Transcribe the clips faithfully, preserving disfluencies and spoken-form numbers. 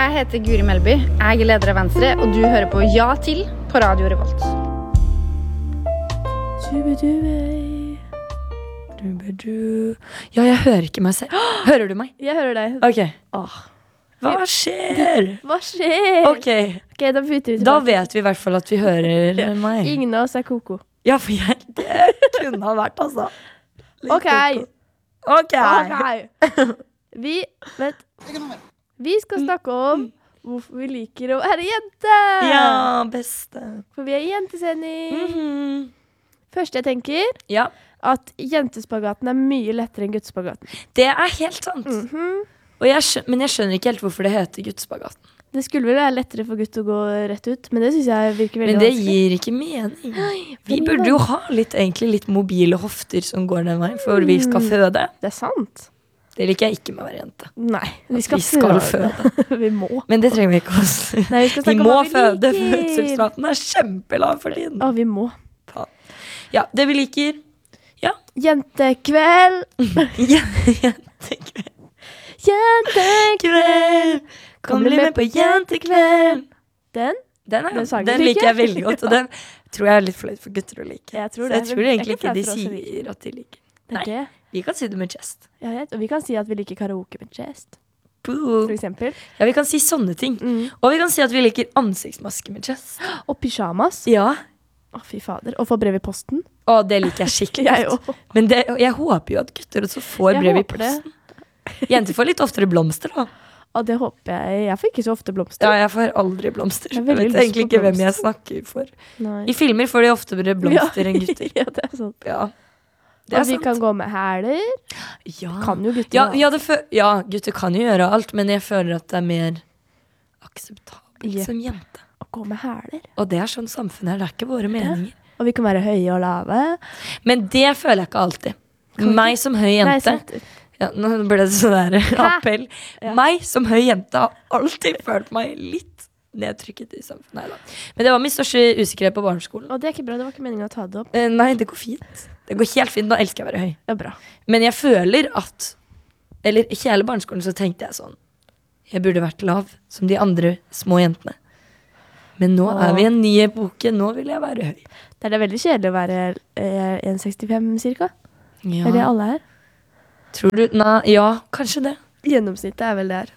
Jeg heter Guri Melby, jeg er leder av Venstre, og du hører på Ja til på Radio Revolt. Ja, jeg hører ikke meg selv. Hører du meg? Jeg hører deg. Ok. Åh. Hva skjer? Hva skjer? Ok, Ok, da bytter vi da tilbake. vet vi i hvert fall at vi hører meg. Ingen av oss er koko. Ja, for jeg, det kunne ha vært, altså. Litt Ok. koko. Ok. Ok. Vi, vent. Vi skal snakke om hvorfor vi liker å være jente. Ja, beste. For vi er i jentesending. Mhm. Første jeg tenker, Ja, at jentespagaten er mye lettere enn guttespagaten. det er helt sant. Mhm. Og jeg skjønner, men jeg skjønner ikke helt hvorfor det heter guttspagaten. Det skulle vel være lettere for gutt å gå rett ut, men det synes jeg virker veldig Men det vanskelig. gir ikke mening. Vi fordi burde det- jo ha litt, egentlig litt mobile hofter som går den veien, for vi skal føde. Det er sant. Det liker jeg ikke med å være jente. Nei, vi skal, Vi skal føde. vi må. Men det trenger vi ikke også. Nei, vi skal Vi snakke om må hva vi føde. liker. Fødselsraten er kjempelav for tiden. Å, vi må. Ja, det vi liker. Jentekveld. Jentekveld. Jentekveld. Kom bli med på jentekveld. Den? Den, er, Den sangen den liker liker jeg jeg. veldig godt, og den tror jeg er litt flaut for gutter å like. Jeg tror Så det. jeg tror Det er egentlig ikke ikke de flaut for oss å like. sier at de liker. Det er Nei. det. Vi kan si det med chest. Jeg vet, og vi kan si at vi liker karaoke med chest, Boo. for eksempel. Ja, vi kan si sånne ting. Mm. Og vi kan si at vi liker ansiktsmaske med chest. Og pyjamas. Ja. Å, fy fader. Og få brev i posten. Å, det liker jeg skikkelig Jeg godt. også. Men det, jeg håper jo at gutter også får Jeg brev i håper det. posten. Jenter får litt oftere blomster da. Og det håper jeg. Jeg får ikke så ofte blomster. Ja, jeg får aldri blomster. Jeg har Jeg veldig vet lyst egentlig på ikke hvem jeg blomster. snakker for. Nei. I filmer får de oftere blomster enn gutter. ja, det er sant. Ja, det Og er vi sant. kan gå med hæler. Ja. Kan jo gutter Ja, da. ja, det fø- ja, gutter kan jo gjøre alt, men jeg føler at det er mer akseptabelt Ja. som jente. Å gå med hæler. Og det er sånn samfunnet er, det er ikke våre meninger. Og vi kan være høye og lave. Men det føler jeg ikke alltid. Meg som høy Nei, jente. sant. Ja, nå ble det sånn der appell. Ja. Meg som høy jente har alltid følt meg litt nedtrykket i samfunnet. Neida. Men det var min største usikkerhet på barneskolen. Og det er ikke bra, det var ikke meningen å ta det opp. Eh, nei, det går fint. Det går helt fint, da elsker jeg å være høy. Det er bra. Men jeg føler at, eller i hele barneskolen så tenkte jeg sånn, jeg burde vært lav, som de andre små jentene. Men nå Åh. er vi i en ny epoke, nå vil jeg være høy. Det er det veldig kjedelig å være eh, en komma sekstifem cirka. Ja. Er det alle er? Tror du, nei, ja, kanskje det. Gjennomsnittet er vel der.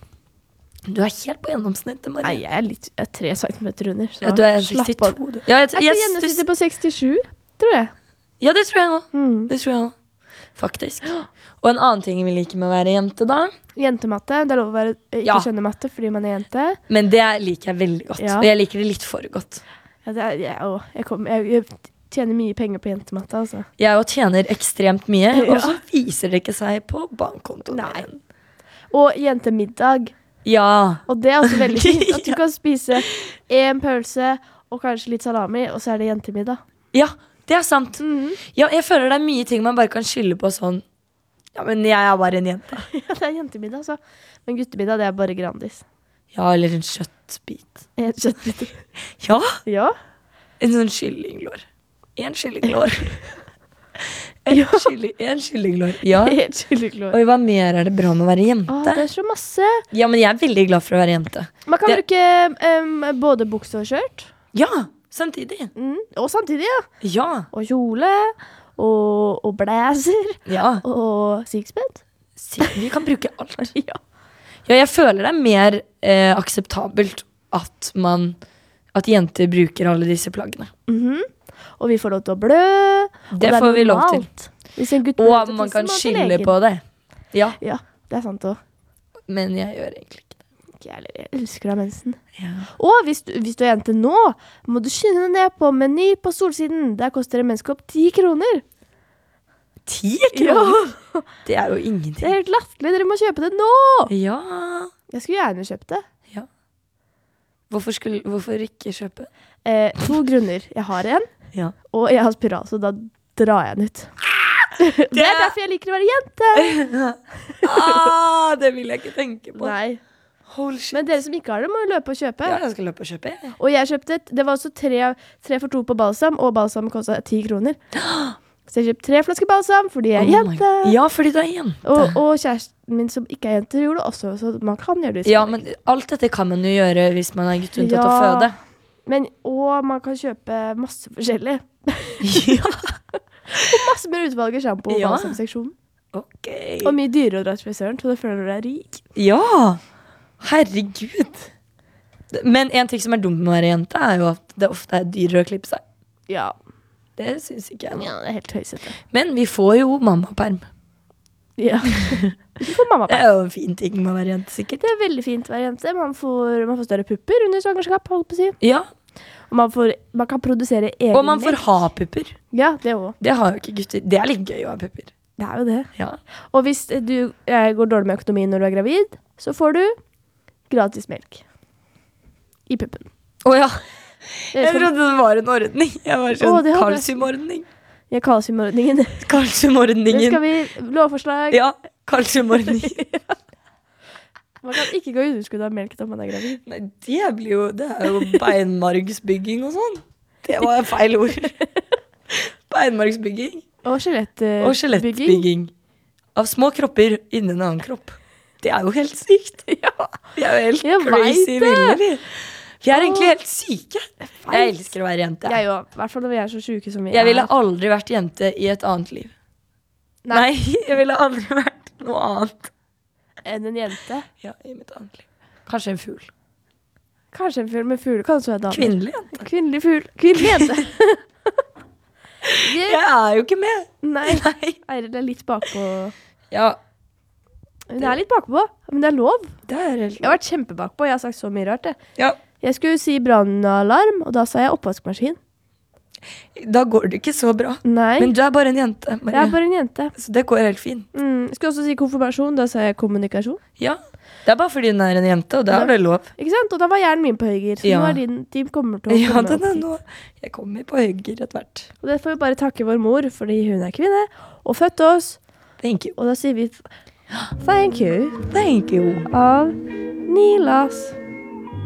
Du er helt på gjennomsnittet, Marie. Nei, jeg er litt jeg er tre centimeter under. Så Ja, du er slapp sekstito. av. du. Ja, jeg, Jeg er jeg, på gjennomsnittet på sekstisju, tror jeg. ja, det tror jeg også. Mm. Det tror jeg også. Faktisk. Og en annen ting vi liker med å være jente da, Jentematte. Det er lov å være, eh, ikke Ja. skjønne matte fordi man er jente. men det liker jeg veldig godt. Ja. Og jeg liker det litt for godt. Ja, det er, jeg, å, jeg, kom, jeg, jeg tjener mye penger på jentematte, altså. Jeg også tjener ekstremt mye, Ja. og så viser det ikke seg på bankkontoen. Nei. min. Og jentemiddag. Ja. Og det er også veldig fint. At du Ja. kan spise en pølse og kanskje litt salami, og så er det jentemiddag. Ja, det er sant. Mhm. Ja, jeg føler det er mye ting man bare kan skylde på sånn. Ja, men jeg er bare en jente. Ja, det er jentemiddag, altså. Men guttemiddag, det er bare Grandis. Ja, eller en kjøttbit. En kjøttbiter. Ja, Ja. en sånn kyllinglår. En kyllinglår. En, Ja. kylling, en kyllinglår. Ja. Helt kyllinglår. Oi, hva mer er det bra med å være Å, jente? det er så masse. Ja, men jeg er veldig glad for å være jente. Man kan Det- bruke em, både bukse og skjørt. Ja, samtidig. Mm. Og samtidig, ja. Ja, Og kjole. Og, og blazer. ja. Og sixpence. Si- Vi kan bruke alt. Ja. Ja, jeg føler det er mer eh, akseptabelt at man At jenter bruker alle disse plaggene. Mhm. Og vi får lov til å blø. og Det er får vi lov til. normalt. Hvis en gutt blør Og til man tissen, kan må han til skylde legen. på det. Ja, Ja, det er sant òg. men jeg gjør egentlig ikke det. Ikke jeg heller. Jeg elsker å ha mensen. Ja. Og hvis du, hvis du er jente nå, må du skynde deg ned på Meny på Solsiden. Der koster en menskopp ti kroner. Ti kroner? Det er jo Det ingenting. er helt latterlig. Dere må kjøpe det nå! Ja. Jeg skulle gjerne kjøpt det. Hvorfor, skulle, hvorfor ikke kjøpe? Eh, to grunner. Jeg har en, Ja. og jeg har spiral, så da drar jeg den ut. Det er derfor jeg liker å være jente. ah, det vil jeg ikke tenke på. Nei. Holy shit. Men dere som ikke har det, må jo løpe og kjøpe. Ja, jeg skal løpe og kjøpe. Og jeg kjøpte et, det var også tre, tre for to på balsam, og balsam kostet ti kroner. Så jeg kjøpte tre flasker balsam, fordi jeg er Oh my- jente. Ja, fordi du er jente. Og, og kjæresten min som ikke er jente gjorde det også, så man kan gjøre det. Ja, men alt dette kan man jo gjøre hvis man er gutt unntatt å føde. Men, og man kan kjøpe masse forskjellig. Ja. Og masse mer utvalg i shampoo og Ja. balsamseksjonen. Ok. Og mye dyrere å dra til frisøren, så du føler du er rik. Ja, herregud. Men en ting som er dumt med å være jente, er jo at det ofte er dyrere å klippe seg. Ja, Det synes ikke jeg nå. ja det er helt høysete. Men vi får jo mammaperm. Ja. Du får mamma Det på. er jo en fin ting med å være jente, sikkert. Det er veldig fint å være jente. Man får, man får større pupper under svangerskap, holdt på å si. Ja, Og man, får, man kan produsere egen og man får melk. ha pupper. Ja, det også. Det har jo ikke gutter. Det er litt gøy å ha pupper. Det er jo det. Ja. Og hvis du eh, går dårlig med økonomien når du er gravid, så får du gratis melk. I puppen. Åja, Jeg jeg skal- trodde det var en ordning. Jeg var Å, sånn det håper jeg. kalsiumordning. Ja, kalsiumordningen. Det Kalsiumordningen. skal vi lovforslag. Ja, kalsiumordningen. Man kan ikke gå i underskudd av melk når man er gravid. Nei, det blir jo, det er jo beinmargsbygging og sånn. Det var feil ord. Beinmargsbygging. Og skjelettbygging. Og skjelettbygging. Av små kropper innen en annen kropp. Det er jo helt sykt. Ja, vi er jo helt Jeg crazy vet det. ville, vi. Vi er Åh. egentlig helt syke. Jeg elsker å være jente. Jeg òg. I hvert fall når vi er så sjuke som vi Jeg ville er. aldri vært jente i et annet liv. Nei. Nei, jeg ville aldri vært noe annet. Enn en jente. Ja, i mitt annet liv. Kanskje en fugl. Kanskje en fugl med fugl. Kanskje en dame. Kvinnelig jente. Kvinnelig fugl. Kvinnelig jente. Jeg er jo ikke med. Nei. Nei. Eiril er litt bakpå. Ja, Hun er litt bakpå, men det er lov. det er helt Jeg har vært kjempebakpå. Jeg har sagt så mye rart. Jeg, Ja, jeg skulle si brannalarm, og da sa jeg oppvaskmaskin. da går det ikke så bra. Nei, Men du er bare en jente, jeg Maria. er bare en jente. Så det går helt fint. Mm. Jeg skulle også si konfirmasjon, da sa jeg kommunikasjon. Ja, det er bare fordi hun er en jente, og da er det lov. Ikke sant? Og da var hjernen min på høygir, så Ja. nå er din team kommer til å Ja, komme den opp er hit. nå. Jeg kommer på høygir etter hvert. Og det får vi bare takke vår mor, fordi hun er kvinne, og fødte oss. Thank you. Og da sier vi thank you Thank you. av Nilas.